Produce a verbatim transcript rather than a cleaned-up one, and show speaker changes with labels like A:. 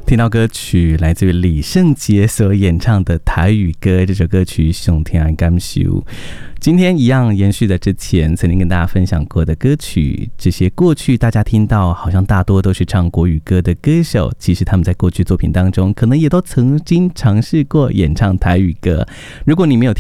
A: 听到歌曲来自于李圣杰所演唱的台语歌，这首歌曲上天感受。今天一样延续的之前曾经跟大家分享过的歌曲，这些过去大家听到好像大多都是唱国语歌的歌手，其实他们在过去作品当中可能也都曾经尝试过演唱台语歌。如果你没有